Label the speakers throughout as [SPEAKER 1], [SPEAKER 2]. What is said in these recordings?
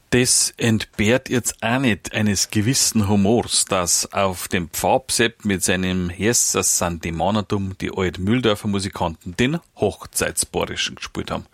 [SPEAKER 1] Das entbehrt jetzt auch nicht eines gewissen Humors, dass auf dem Pfadsepp mit seinem Jesus Santi Manatum die alten Mühldorfer Musikanten den Hochzeitsborischen gespielt haben.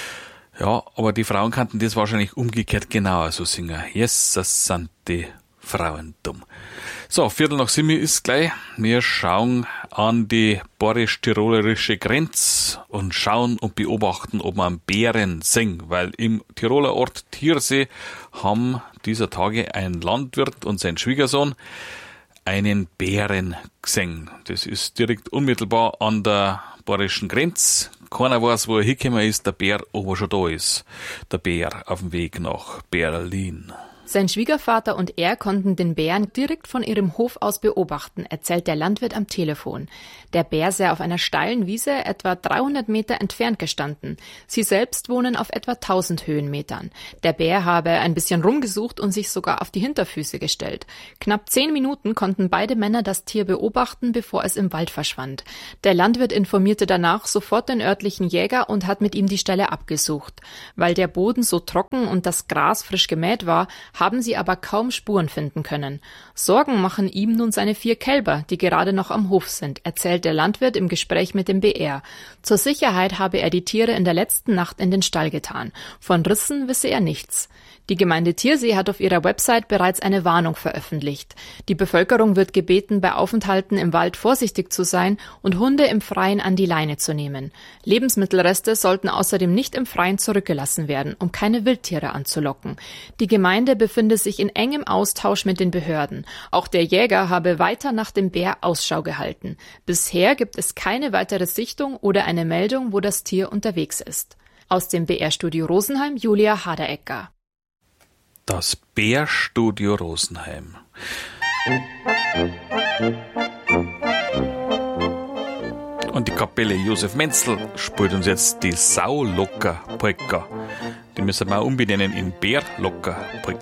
[SPEAKER 1] Ja, aber die Frauen kannten das wahrscheinlich umgekehrt genauer so singen. Jesus Santi Frauentum. So, 6:15 ist gleich. Wir schauen an die borisch-tirolerische Grenze und schauen und beobachten, ob man Bären sehen, weil im Tiroler Ort Thiersee haben dieser Tage ein Landwirt und sein Schwiegersohn einen Bären gesehen. Das ist direkt unmittelbar an der bayerischen Grenze. Keiner weiß, wo er hingekommen ist, der Bär aber schon da ist. Der Bär auf dem Weg nach Berlin.
[SPEAKER 2] Sein Schwiegervater und er konnten den Bären direkt von ihrem Hof aus beobachten, erzählt der Landwirt am Telefon. Der Bär sei auf einer steilen Wiese etwa 300 Meter entfernt gestanden. Sie selbst wohnen auf etwa 1000 Höhenmetern. Der Bär habe ein bisschen rumgesucht und sich sogar auf die Hinterfüße gestellt. Knapp 10 Minuten konnten beide Männer das Tier beobachten, bevor es im Wald verschwand. Der Landwirt informierte danach sofort den örtlichen Jäger und hat mit ihm die Stelle abgesucht. Weil der Boden so trocken und das Gras frisch gemäht war, haben sie aber kaum Spuren finden können. Sorgen machen ihm nun seine 4 Kälber, die gerade noch am Hof sind, erzählt der Landwirt im Gespräch mit dem BR. Zur Sicherheit habe er die Tiere in der letzten Nacht in den Stall getan. Von Rissen wisse er nichts. Die Gemeinde Thiersee hat auf ihrer Website bereits eine Warnung veröffentlicht. Die Bevölkerung wird gebeten, bei Aufenthalten im Wald vorsichtig zu sein und Hunde im Freien an die Leine zu nehmen. Lebensmittelreste sollten außerdem nicht im Freien zurückgelassen werden, um keine Wildtiere anzulocken. Die Gemeinde befinde sich in engem Austausch mit den Behörden. Auch der Jäger habe weiter nach dem Bär Ausschau gehalten. Bisher gibt es keine weitere Sichtung oder eine Meldung, wo das Tier unterwegs ist. Aus dem BR-Studio Rosenheim, Julia Haderecker.
[SPEAKER 1] Das Bärstudio Rosenheim. Und die Kapelle Josef Menzel spielt uns jetzt die Saulocker Polka. Die müssen wir umbenennen in Bärlocker Polka.